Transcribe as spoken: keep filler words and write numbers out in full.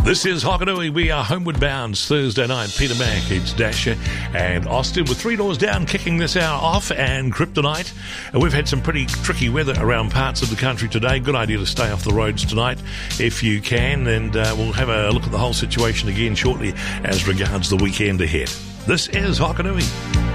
This is Hokanui. We are homeward bound. It's Thursday night. Peter Mack, it's Dasher and Austin with Three Doors Down kicking this hour off, and Kryptonite. And we've had some pretty tricky weather around parts of the country today. Good idea to stay off the roads tonight if you can, and uh, we'll have a look at the whole situation again shortly as regards the weekend ahead. This is Hokanui.